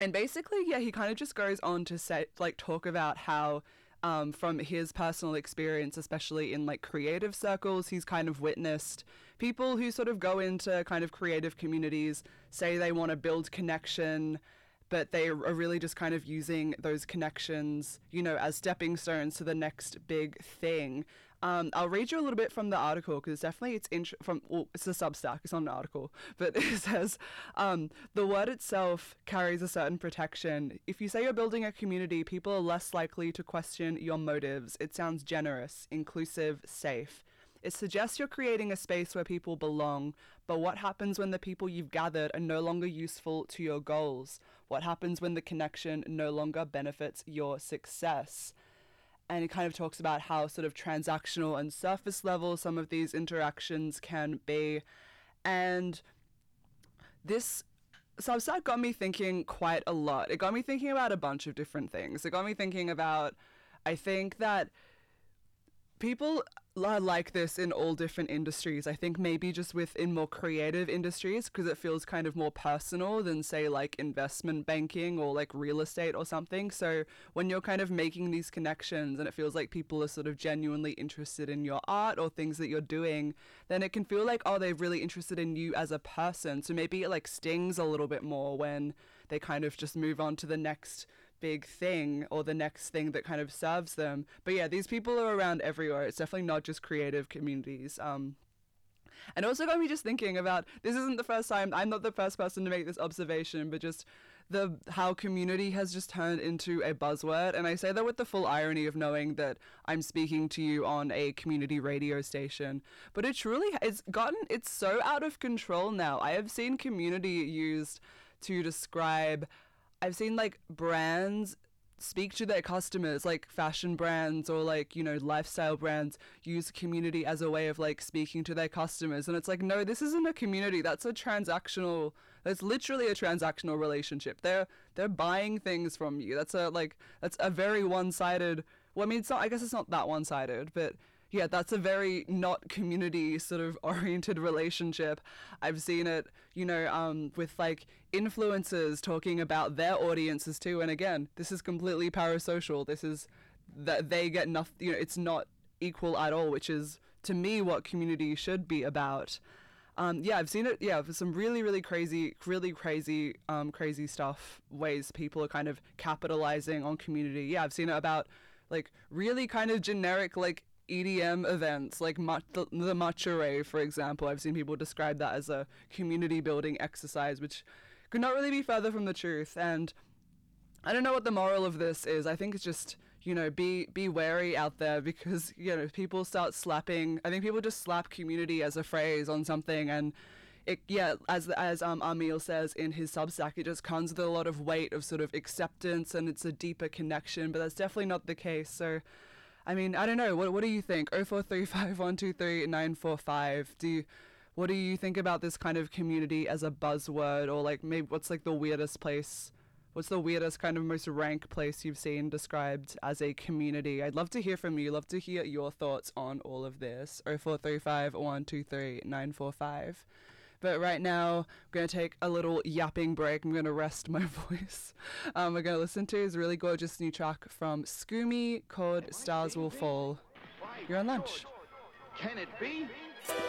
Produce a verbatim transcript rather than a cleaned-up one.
And basically, yeah, he kind of just goes on to say, like, talk about how, um, from his personal experience, especially in like creative circles, he's kind of witnessed people who sort of go into kind of creative communities, say they want to build connection, but they are really just kind of using those connections, you know, as stepping stones to the next big thing. Um, I'll read you a little bit from the article because definitely it's int- from well, it's a Substack, it's not an article, but it says um, the word itself carries a certain protection. If you say you're building a community, people are less likely to question your motives. It sounds generous, inclusive, safe. It suggests you're creating a space where people belong, but what happens when the people you've gathered are no longer useful to your goals? What happens when the connection no longer benefits your success? And it kind of talks about how sort of transactional and surface level some of these interactions can be. And this Substack got me thinking quite a lot. It got me thinking about a bunch of different things. It got me thinking about, I think that people are like this in all different industries. I think maybe just within more creative industries because it feels kind of more personal than, say, like investment banking or like real estate or something. So when you're kind of making these connections and it feels like people are sort of genuinely interested in your art or things that you're doing, then it can feel like, oh, they're really interested in you as a person. So maybe it like stings a little bit more when they kind of just move on to the next big thing or the next thing that kind of serves them. But yeah, these people are around everywhere. It's definitely not just creative communities. Um, and also got me just thinking about, this isn't the first time, I'm not the first person to make this observation, but just the how community has just turned into a buzzword. And I say that with the full irony of knowing that I'm speaking to you on a community radio station. But it truly, it's gotten, it's so out of control now. I have seen community used to describe, I've seen like brands speak to their customers, like fashion brands or like, you know, lifestyle brands use community as a way of like speaking to their customers. And it's like, no, this isn't a community. That's a transactional, that's literally a transactional relationship. They're, they're buying things from you. That's a, like, that's a very one-sided, well, I mean, it's not, I guess it's not that one-sided, but yeah, that's a very not community sort of oriented relationship. I've seen it, you know, um, with like influencers talking about their audiences too. And again, this is completely parasocial. This is that they get nothing, you know, it's not equal at all, which is to me what community should be about. Um, yeah, I've seen it, yeah, for some really, really crazy, really crazy, um, crazy stuff, ways people are kind of capitalizing on community. Yeah, I've seen it about like really kind of generic, like, E D M events like ma- the, the Matcha Rave, for example. I've seen people describe that as a community building exercise, which could not really be further from the truth. And I don't know what the moral of this is. I think it's just, you know, be be wary out there because, you know, people start slapping. I think people just slap community as a phrase on something, and it, yeah, as as um Amil says in his Substack, it just comes with a lot of weight of sort of acceptance, and it's a deeper connection. But that's definitely not the case. So, I mean, I don't know. What what do you think? oh four three five, one two three, nine four five. Do you, what do you think about this kind of community as a buzzword, or like maybe what's like the weirdest place? What's the weirdest kind of most rank place you've seen described as a community? I'd love to hear from you. Love to hear your thoughts on all of this. oh four three five, one two three, nine four five. But right now, I'm going to take a little yapping break. I'm going to rest my voice. Um, we're going to listen to his really gorgeous new track from Scoomy called Stars Will Fall. You're on lunch. Can it be?